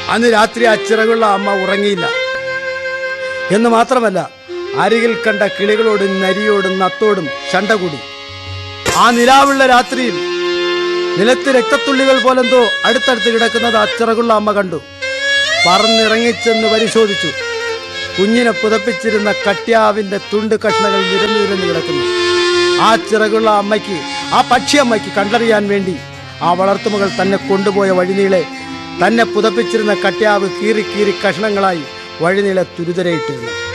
അന്ന് രാത്രി ആ ചിറകുള്ള അമ്മ ഉറങ്ങിയില്ല എന്ന് മാത്രമല്ല, അരികിൽ കണ്ട കിളികളോടും നരിയോടും നത്തോടും ചണ്ട കൂടി. ആ നിലാവുള്ള രാത്രിയിൽ നിലത്ത് രക്തത്തുള്ളികൾ പോലെന്തോ അടുത്തടുത്ത് കിടക്കുന്നത് ആ ചിറകുള്ള അമ്മ കണ്ടു. പറന്നിറങ്ങിച്ചെന്ന് പരിശോധിച്ചു. കുഞ്ഞിനെ പുതപ്പിച്ചിരുന്ന കട്യാവിന്റെ തുണ്ട് കഷ്ണങ്ങൾ നിരന്നു നിരന്ന് കിടക്കുന്നു. ആ ചിറകുള്ള അമ്മയ്ക്ക്, ആ പക്ഷിയമ്മയ്ക്ക് കണ്ടറിയാൻ വേണ്ടി ആ വളർത്തുമകൾ തന്നെ കൊണ്ടുപോയ വഴിനീളെ തന്നെ പുതപ്പിച്ചിരുന്ന കട്യാവ് കീറി കീറി കഷ്ണങ്ങളായി വഴിനീളെ തുരുതരയിട്ടിരുന്നു.